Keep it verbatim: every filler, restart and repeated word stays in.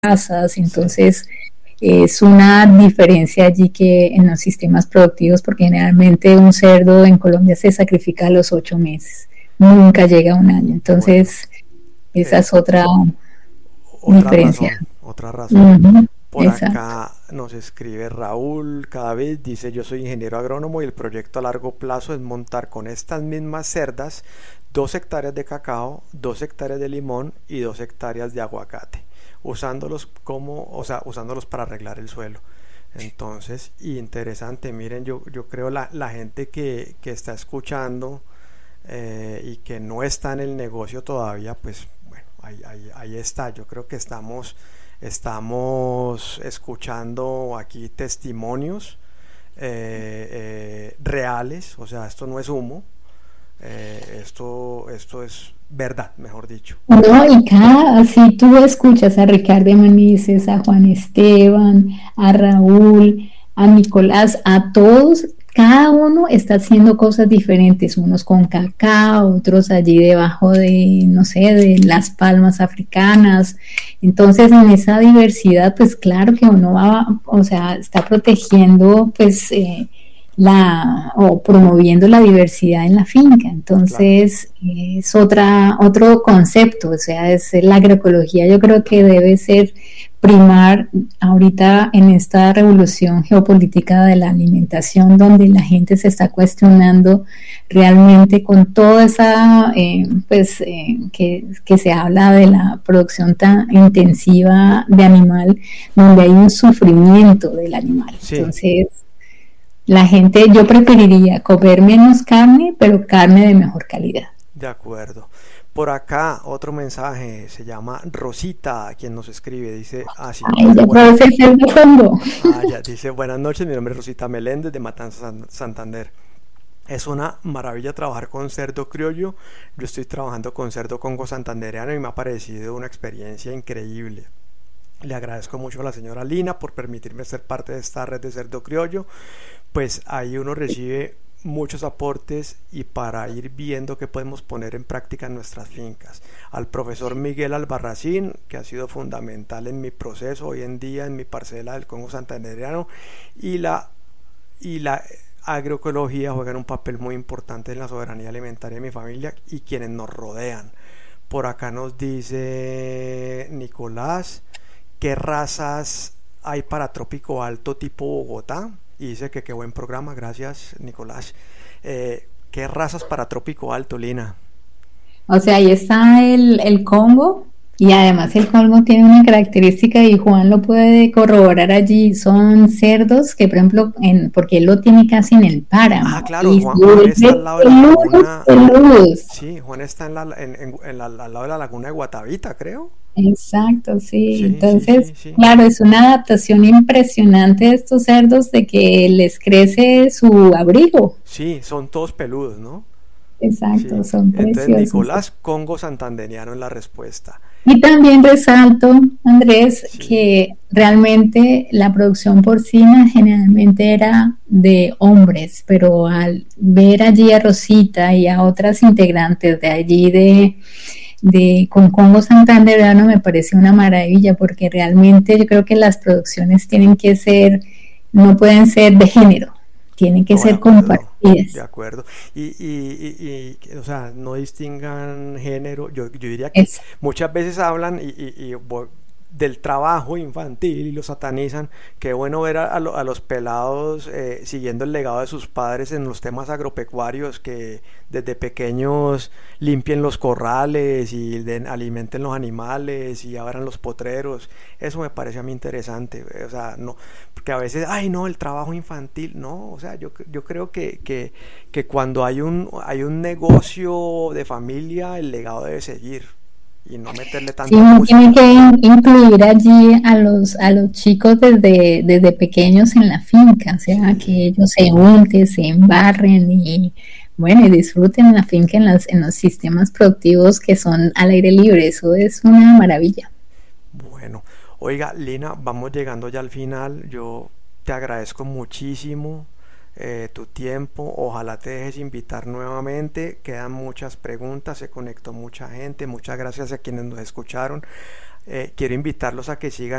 razas, Sí, entonces es una diferencia allí que en los sistemas productivos, porque generalmente un cerdo en Colombia se sacrifica a los ocho meses, nunca llega a un año, bueno, entonces esa eh, es otra otra diferencia. razón, otra razón. Uh-huh. Por Exacto. acá nos escribe Raúl Cadavid, dice yo soy ingeniero agrónomo y el proyecto a largo plazo es montar con estas mismas cerdas dos hectáreas de cacao, dos hectáreas de limón y dos hectáreas de aguacate, usándolos como, o sea, usándolos para arreglar el suelo. Entonces, interesante, miren, yo, yo creo la, la gente que, que está escuchando eh, y que no está en el negocio todavía, pues bueno, ahí, ahí, ahí está. Yo creo que estamos, estamos escuchando aquí testimonios eh, eh, reales, o sea, esto no es humo, eh, esto, esto es verdad, mejor dicho. No, y cada, si tú escuchas a Ricardo Manises, a Juan Esteban, a Raúl, a Nicolás, a todos, cada uno está haciendo cosas diferentes, unos con cacao, otros allí debajo de, no sé, de las palmas africanas. Entonces, en esa diversidad, pues claro que uno va, o sea, está protegiendo, pues, eh, la o promoviendo la diversidad en la finca. Claro. Entonces, es otra, otro concepto, o sea, es la agroecología, yo creo que debe ser primar ahorita en esta revolución geopolítica de la alimentación, donde la gente se está cuestionando realmente con toda esa, eh, pues, eh, que, que se habla de la producción tan intensiva de animal, donde hay un sufrimiento del animal. Sí, Entonces, la gente, yo preferiría comer menos carne, pero carne de mejor calidad. de acuerdo. Por acá otro mensaje, se llama Rosita, quien nos escribe, dice así, Ay, dice ya buenas, puedo ser cerdo combo. ah, ya, dice buenas noches, mi nombre es Rosita Meléndez de Matanzas, Santander. Es una maravilla trabajar con cerdo criollo. Yo estoy trabajando con cerdo congo santandereano y me ha parecido una experiencia increíble. Le agradezco mucho a la señora Lina por permitirme ser parte de esta red de cerdo criollo, pues ahí uno recibe muchos aportes y para ir viendo qué podemos poner en práctica en nuestras fincas. Al profesor Miguel Albarracín, que ha sido fundamental en mi proceso hoy en día en mi parcela del Congo Santandereano, y la, y la agroecología juegan un papel muy importante en la soberanía alimentaria de mi familia y quienes nos rodean. Por acá nos dice Nicolás, ¿qué razas hay para trópico alto tipo Bogotá? Y dice que qué buen programa, gracias Nicolás. Eh, ¿Qué razas para trópico alto, Lina? O sea, ahí está el, el Congo y además el Congo tiene una característica y Juan lo puede corroborar allí. Son cerdos que, por ejemplo, en, porque él lo tiene casi en el Ah, páramo claro, y se Juan, Juan está al vuelve lado de la peludos, laguna. peludos. Sí, Juan está en la, en, en, en la, al lado de la laguna de Guatavita, creo. Exacto, sí. Sí, sí, Entonces, sí, sí. claro, es una adaptación impresionante de estos cerdos de que les crece su abrigo. Sí, son todos peludos, ¿no? Exacto, Sí. son Entonces, preciosos. Nicolás Congo Santanderiano en la respuesta. Y también resalto, Andrés, Sí. que realmente la producción porcina generalmente era de hombres, pero al ver allí a Rosita y a otras integrantes de allí de, de con Congo Santanderano me pareció una maravilla porque realmente yo creo que las producciones tienen que ser, no pueden ser de género, tienen que No, de ser acuerdo, de compartidas. acuerdo. Y, y, y, y, o sea, no distingan género. Yo, yo diría que Es, muchas veces hablan y, y, y bo- del trabajo infantil y lo satanizan. Qué bueno ver a, a lo- a los pelados eh, siguiendo el legado de sus padres en los temas agropecuarios, que desde pequeños limpien los corrales y den- alimenten los animales y abran los potreros. Eso me parece a mí interesante. O sea, no, porque a veces, ay no, el trabajo infantil, no, o sea, yo, yo creo que, que, que cuando hay un, hay un negocio de familia, el legado debe seguir y no meterle sí, tanta uno tiene música. que in- incluir allí a los, a los chicos desde, desde pequeños en la finca, o sea, Sí, que ellos se unten, se embarren y bueno, y disfruten la finca en, las, en los sistemas productivos que son al aire libre, eso es una maravilla. bueno, oiga, Lina, vamos llegando ya al final. Yo te agradezco muchísimo eh, tu tiempo. Ojalá te dejes invitar nuevamente. Quedan muchas preguntas, se conectó mucha gente. Muchas gracias a quienes nos escucharon. Eh, quiero invitarlos a que sigan